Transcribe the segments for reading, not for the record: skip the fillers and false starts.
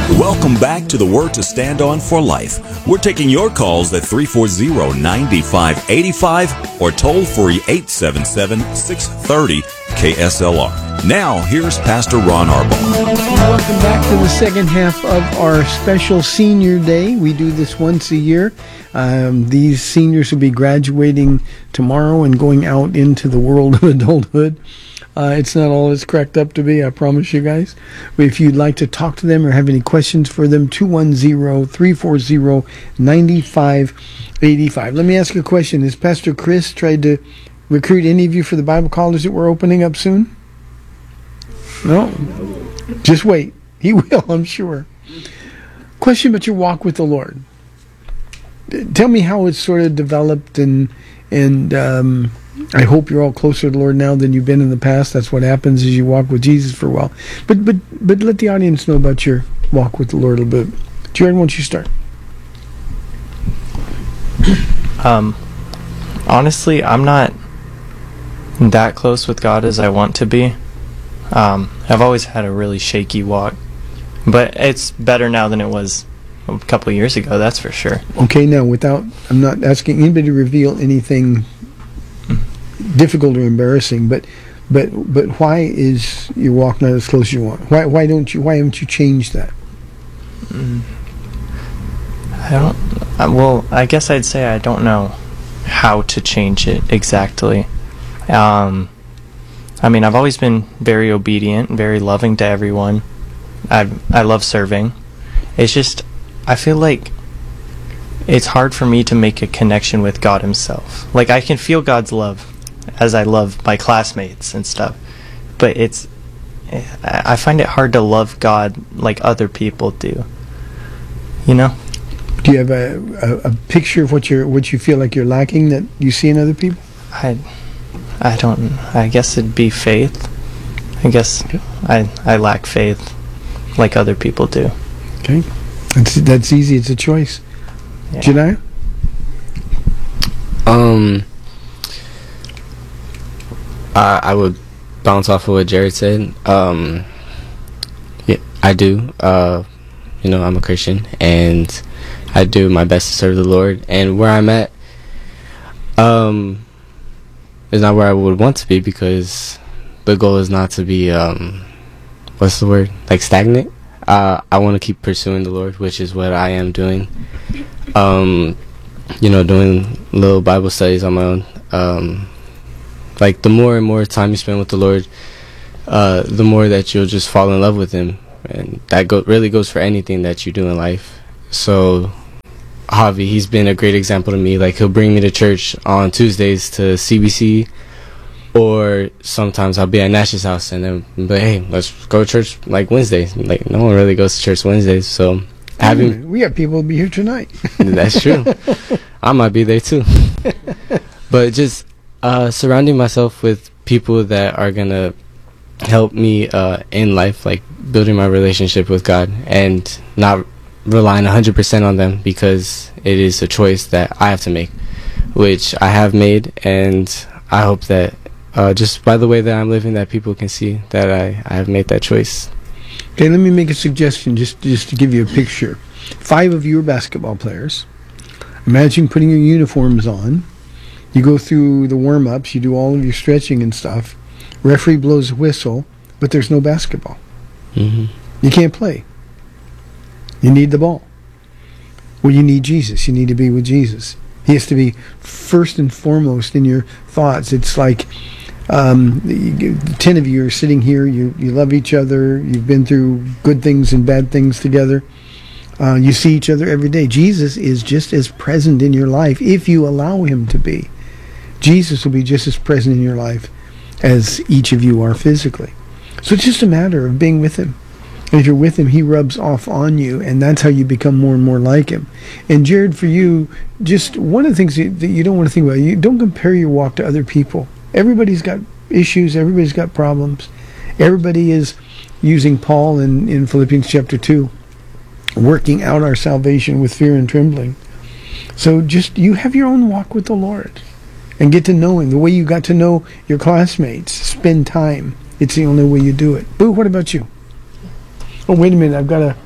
Welcome back to the Word to Stand On for Life. We're taking your calls at 340-9585 or toll free 877-630-KSLR. Now, here's Pastor Ron Arbaugh. Welcome back to the second half of our special Senior Day. We do this once a year. These seniors will be graduating tomorrow and going out into the world of adulthood. It's not all it's cracked up to be, I promise you guys. If you'd like to talk to them or have any questions for them, 210-340-9585. Let me ask you a question. Has Pastor Chris tried to recruit any of you for the Bible college that we're opening up soon? No? Just wait. He will, I'm sure. Question about your walk with the Lord. Tell me how it's sort of developed, and I hope you're all closer to the Lord now than you've been in the past. That's what happens as you walk with Jesus for a while. But let the audience know about your walk with the Lord a little bit. Jared, why don't you start? Honestly, I'm not that close with God as I want to be. I've always had a really shaky walk, but it's better now than it was a couple of years ago, that's for sure. Okay, now I'm not asking anybody to reveal anything difficult or embarrassing, but why is your walk not as close as you want? Why haven't you changed that? I guess I'd say I don't know how to change it exactly. I've always been very obedient and very loving to everyone. I love serving. It's just, I feel like it's hard for me to make a connection with God himself. Like, I can feel God's love as I love my classmates and stuff, but I find it hard to love God like other people do. You know? Do you have a picture of what you feel like you're lacking that you see in other people? I guess it'd be faith. I guess okay. I lack faith like other people do. Okay. That's easy. It's a choice. Yeah. Jediah? I would bounce off of what Jared said. Yeah, I do. I'm a Christian, and I do my best to serve the Lord. And where I'm at, is not where I would want to be, because the goal is not to be, what's the word? Like stagnant. I want to keep pursuing the Lord, which is what I am doing. Doing little Bible studies on my own. Like, the more and more time you spend with the Lord, the more that you'll just fall in love with him. And that really goes for anything that you do in life. So, Javi, he's been a great example to me. Like, he'll bring me to church on Tuesdays to CBC, or sometimes I'll be at Nash's house and then be like, hey, let's go to church like Wednesdays. Like, no one really goes to church Wednesdays, so we have people to be here tonight. That's true. I might be there too. But just surrounding myself with people that are gonna help me in life, like building my relationship with God, and not relying 100% on them, because it is a choice that I have to make, which I have made, and I hope that just by the way that I'm living, that people can see that I have made that choice. Okay, let me make a suggestion, just to give you a picture. 5 of you are basketball players. Imagine putting your uniforms on. You go through the warm-ups, you do all of your stretching and stuff. Referee blows a whistle, but there's no basketball. Mm-hmm. You can't play. You need the ball. Well, you need Jesus. You need to be with Jesus. He has to be first and foremost in your thoughts. It's like 10 of you are sitting here. You love each other. You've been through good things and bad things together. You see each other every day. Jesus is just as present in your life if you allow him to be. Jesus will be just as present in your life as each of you are physically. So it's just a matter of being with him. And if you're with him, he rubs off on you, and that's how you become more and more like him. And Jared, for you, just one of the things that you don't want to think about, you don't compare your walk to other people. Everybody's got issues. Everybody's got problems. Everybody is using Paul in Philippians chapter 2, working out our salvation with fear and trembling. So just, you have your own walk with the Lord and get to know him the way you got to know your classmates. Spend time. It's the only way you do it. Boo, what about you? Oh, wait a minute. I've got to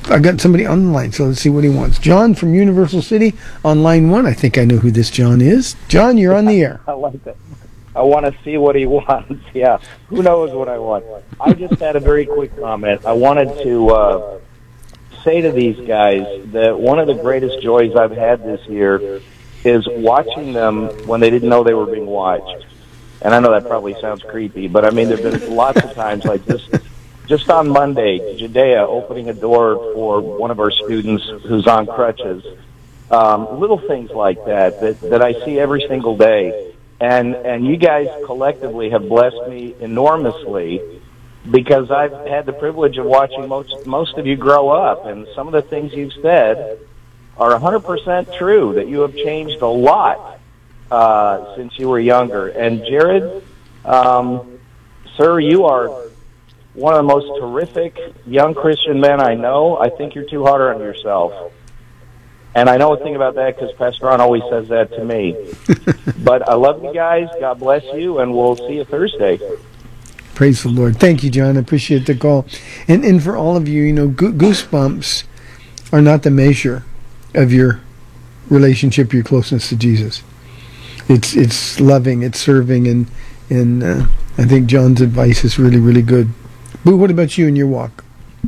I got somebody on the line, so let's see what he wants. John from Universal City on line 1. I think I know who this John is. John, you're on the air. I like that. I want to see what he wants. Yeah, who knows what I want? I just had a very quick comment. I wanted to say to these guys that one of the greatest joys I've had this year is watching them when they didn't know they were being watched. And I know that probably sounds creepy, but I mean, there have been lots of times like this. Just on Monday, Judea opening a door for one of our students who's on crutches. Little things like that I see every single day. And you guys collectively have blessed me enormously because I've had the privilege of watching most of you grow up. And some of the things you've said are 100% true, that you have changed a lot since you were younger. And Jared, sir, you are one of the most terrific young Christian men I know. I think you're too hard on yourself. And I know a thing about that because Pastor Ron always says that to me. But I love you guys. God bless you, and we'll see you Thursday. Praise the Lord. Thank you, John. I appreciate the call. And for all of you, you know, goosebumps are not the measure of your relationship, your closeness to Jesus. It's loving, it's serving, and I think John's advice is really, really good. Boo, what about you in your walk?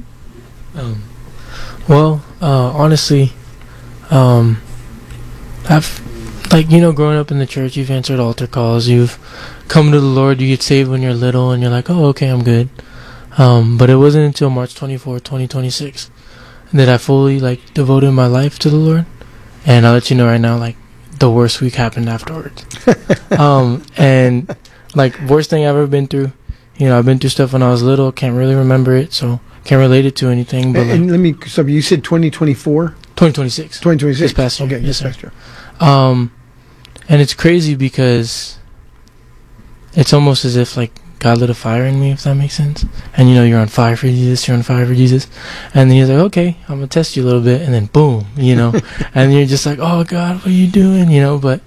Honestly, I've, growing up in the church, you've answered altar calls, you've come to the Lord, you get saved when you're little, and you're like, oh, okay, I'm good. But it wasn't until March 24, 2026 that I fully, devoted my life to the Lord. And I'll let you know right now, the worst week happened afterwards. And, worst thing I've ever been through. I've been through stuff when I was little, can't really remember it, so can't relate it to anything. But and let me stop. You said 2024? 2026. 2026. This past year. Okay, yes, this sir. past year. And it's crazy because it's almost as if, God lit a fire in me, if that makes sense. And, you're on fire for Jesus, you're on fire for Jesus. And then he's like, okay, I'm going to test you a little bit. And then, boom, and you're just like, oh, God, what are you doing? But,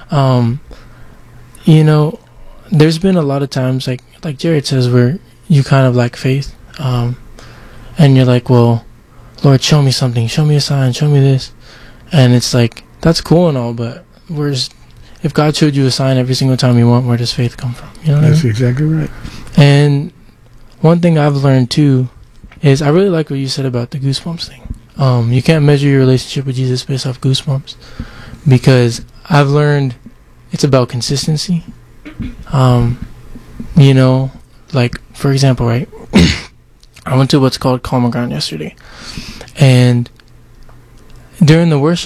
there's been a lot of times, like Jared says, where you kind of lack faith. And you're like, well, Lord, show me something. Show me a sign. Show me this. And it's like, that's cool and all, but if God showed you a sign every single time you want, where does faith come from? You know what I mean? That's exactly right. And one thing I've learned, too, is I really like what you said about the goosebumps thing. You can't measure your relationship with Jesus based off goosebumps, because I've learned it's about consistency. For example, right? I went to what's called Common Ground yesterday, and during the worship